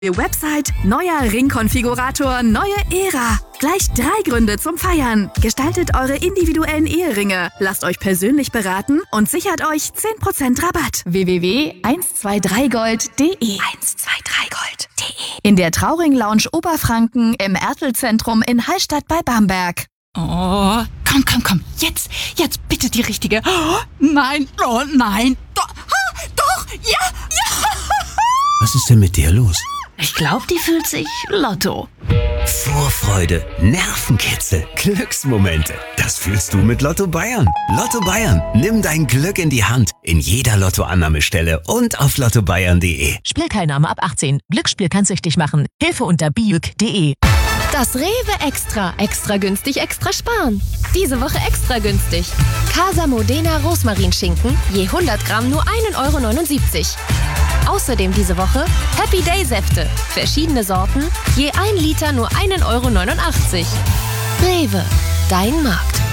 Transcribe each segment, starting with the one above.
Website, neuer Ringkonfigurator, neue Ära. Gleich 3 Gründe zum Feiern. Gestaltet eure individuellen Eheringe, lasst euch persönlich beraten und sichert euch 10% Rabatt. www.123gold.de 123gold.de In der Trauring Lounge Oberfranken im Ertel-Zentrum in Hallstatt bei Bamberg. Oh, komm, jetzt bitte die richtige. Oh, nein, doch, ja. Was ist denn mit dir los? Ich glaube, die fühlt sich Lotto. Vorfreude, Nervenkitzel, Glücksmomente. Das fühlst du mit Lotto Bayern. Lotto Bayern, nimm dein Glück in die Hand. In jeder Lottoannahmestelle und auf lottobayern.de. Spielteilnahme ab 18. Glücksspiel kann süchtig machen. Hilfe unter biuk.de. Das Rewe Extra. Extra günstig, extra sparen. Diese Woche extra günstig. Casa Modena Rosmarinschinken, je 100 Gramm nur 1,79 €. Außerdem diese Woche Happy Day Säfte. Verschiedene Sorten, je 1 Liter nur 1,89 €. Rewe, dein Markt.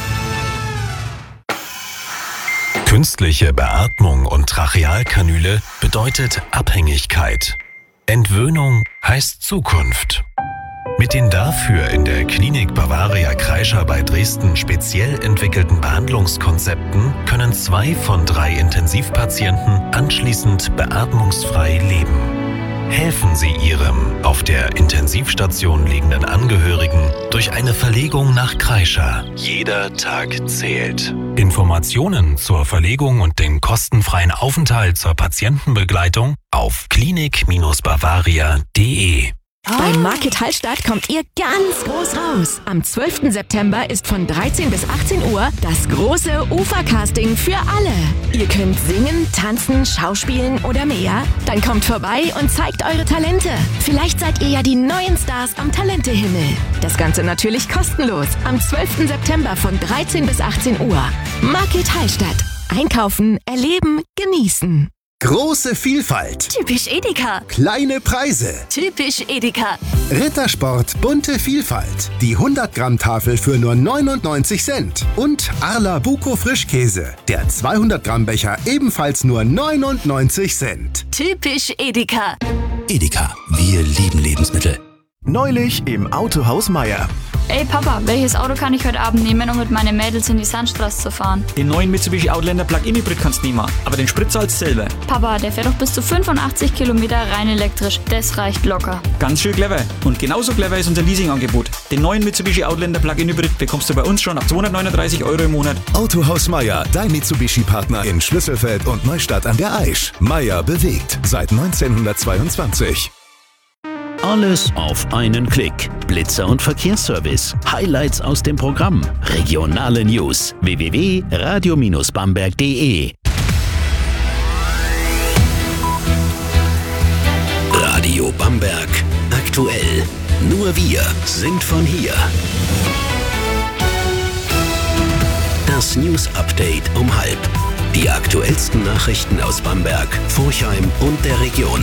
Künstliche Beatmung und Trachealkanüle bedeutet Abhängigkeit. Entwöhnung heißt Zukunft. Mit den dafür in der Klinik Bavaria Kreischer bei Dresden speziell entwickelten Behandlungskonzepten können 2 von 3 Intensivpatienten anschließend beatmungsfrei leben. Helfen Sie Ihrem auf der Intensivstation liegenden Angehörigen durch eine Verlegung nach Kreischer. Jeder Tag zählt. Informationen zur Verlegung und den kostenfreien Aufenthalt zur Patientenbegleitung auf klinik-bavaria.de. Beim Market Hallstatt kommt ihr ganz groß raus. Am 12. September ist von 13 bis 18 Uhr das große Ufercasting für alle. Ihr könnt singen, tanzen, schauspielen oder mehr. Dann kommt vorbei und zeigt eure Talente. Vielleicht seid ihr ja die neuen Stars am Talentehimmel. Das Ganze natürlich kostenlos. Am 12. September von 13 bis 18 Uhr. Market Hallstatt. Einkaufen, erleben, genießen. Große Vielfalt. Typisch Edeka. Kleine Preise. Typisch Edeka. Rittersport bunte Vielfalt. Die 100-Gramm-Tafel für nur 99 Cent. Und Arla Buko Frischkäse. Der 200-Gramm-Becher ebenfalls nur 99 Cent. Typisch Edeka. Edeka, wir lieben Lebensmittel. Neulich im Autohaus Meier. Ey Papa, welches Auto kann ich heute Abend nehmen, um mit meinen Mädels in die Sandstraße zu fahren? Den neuen Mitsubishi Outlander Plug-in Hybrid kannst du nehmen, aber den Sprit zahlst selber. Papa, der fährt doch bis zu 85 Kilometer rein elektrisch. Das reicht locker. Ganz schön clever. Und genauso clever ist unser Leasingangebot. Den neuen Mitsubishi Outlander Plug-in Hybrid bekommst du bei uns schon ab 239 € im Monat. Autohaus Meier, dein Mitsubishi-Partner in Schlüsselfeld und Neustadt an der Aisch. Meier bewegt seit 1922. Alles auf einen Klick. Blitzer und Verkehrsservice. Highlights aus dem Programm. Regionale News. www.radio-bamberg.de. Radio Bamberg. Aktuell. Nur wir sind von hier. Das News Update um 12:30. Die aktuellsten Nachrichten aus Bamberg, Forchheim und der Region.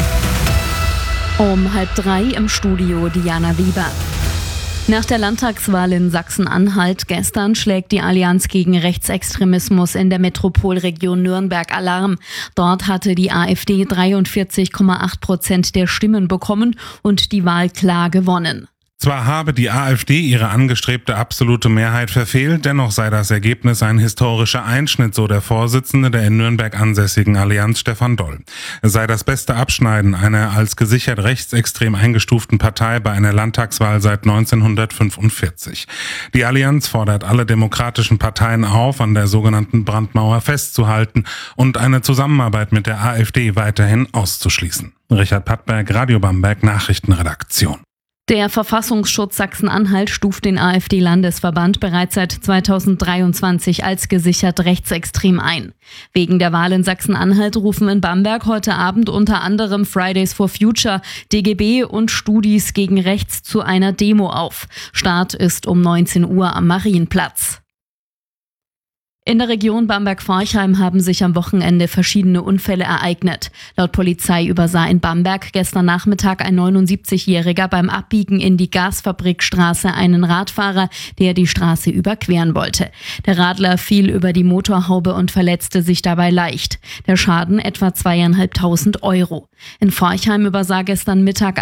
Um 2:30 im Studio Diana Wieber. Nach der Landtagswahl in Sachsen-Anhalt gestern schlägt die Allianz gegen Rechtsextremismus in der Metropolregion Nürnberg Alarm. Dort hatte die AfD 43,8% der Stimmen bekommen und die Wahl klar gewonnen. Zwar habe die AfD ihre angestrebte absolute Mehrheit verfehlt, dennoch sei das Ergebnis ein historischer Einschnitt, so der Vorsitzende der in Nürnberg ansässigen Allianz Stefan Doll. Es sei das beste Abschneiden einer als gesichert rechtsextrem eingestuften Partei bei einer Landtagswahl seit 1945. Die Allianz fordert alle demokratischen Parteien auf, an der sogenannten Brandmauer festzuhalten und eine Zusammenarbeit mit der AfD weiterhin auszuschließen. Richard Pattberg, Radio Bamberg, Nachrichtenredaktion. Der Verfassungsschutz Sachsen-Anhalt stuft den AfD-Landesverband bereits seit 2023 als gesichert rechtsextrem ein. Wegen der Wahl in Sachsen-Anhalt rufen in Bamberg heute Abend unter anderem Fridays for Future, DGB und Studis gegen Rechts zu einer Demo auf. Start ist um 19 Uhr am Marienplatz. In der Region Bamberg-Forchheim haben sich am Wochenende verschiedene Unfälle ereignet. Laut Polizei übersah in Bamberg gestern Nachmittag ein 79-Jähriger beim Abbiegen in die Gasfabrikstraße einen Radfahrer, der die Straße überqueren wollte. Der Radler fiel über die Motorhaube und verletzte sich dabei leicht. Der Schaden etwa 2.500 Euro. In Forchheim übersah gestern Mittag